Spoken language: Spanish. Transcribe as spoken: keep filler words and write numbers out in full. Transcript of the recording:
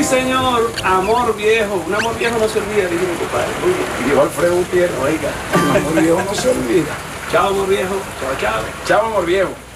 señor, amor viejo. Un amor viejo no se olvida, dice mi compadre. Muy bien. Y dijo Alfredo Gutiérrez, oiga, un amor viejo no se olvida. Chao, amor viejo. Chao, chao. Chao, amor viejo.